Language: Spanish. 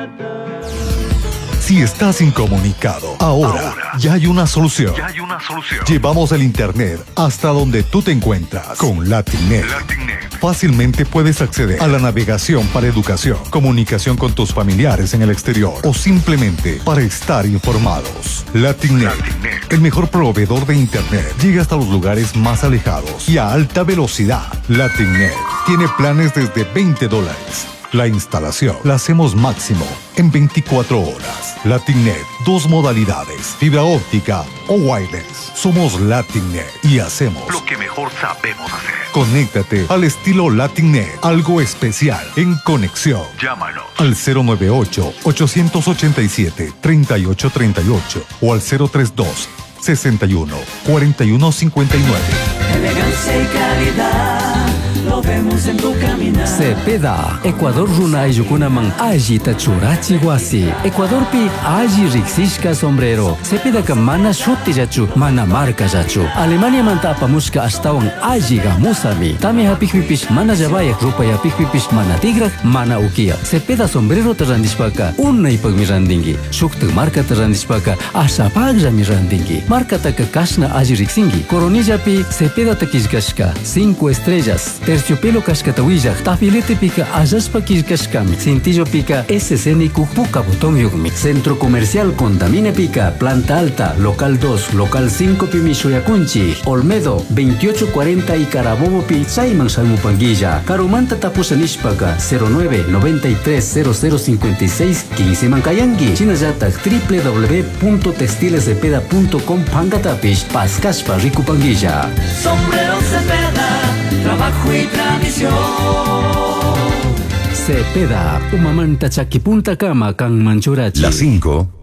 Si estás incomunicado, ahora ya hay una solución. Llevamos el internet hasta donde tú te encuentras con Latinnet. Fácilmente puedes acceder a la navegación para educación, comunicación con tus familiares en el exterior o simplemente para estar informados. Latinnet, el mejor proveedor de internet, llega hasta los lugares más alejados y a alta velocidad. Latinnet tiene planes desde $20. La instalación la hacemos máximo en 24 horas. Latinnet, 2 modalidades, fibra óptica o wireless. Somos Latinnet y hacemos lo que mejor sabemos hacer. Conéctate al estilo Latinnet, algo especial en conexión. Llámanos al 098-887-3838 o al 032-61-4159. Elegancia y calidad lo vemos en tu caminar. Cepeda, Ecuador runa ayukunaman aji tachurachi wasi. Ecuador pi aji riksishka sombrero. Cepeda ka mana shuti jachu, mana marca jachu. Alemania manta apamushka astawan aji gamusami. Tame hapikpipish mana jabayak rupa yapikpipish mana tigrak, mana ukia. Cepeda sombrero terrandishpaka, unay pagmirandingi. Shukta marca terrandishpaka, asapag jamirandingi. Marca taka kashna aji riksingi. Coronilla pi Cepeda takishkashka, 5 estrellas. Terciopelo kashkatawilla, tafilete pica ayaspa kishkashkami. Cintillo pica SCN Puka botón yugmi. Centro Comercial Condamine pica, planta alta, local 2, local 5 Pimishoyakunchi. Olmedo, 2840 y Carabobo pi Saiman Salmupanguilla. Carumanta tapusanishpaka, 09-93-0056 15 Mankayangi. Chinayatak www.textilescepeda.com Pangatapish, Pascashpa Rikupanguilla. Sombrero Cepeda, trabajo y tradición. Cepeda, umamanta chakipunta kama kang manchurachi. Las 5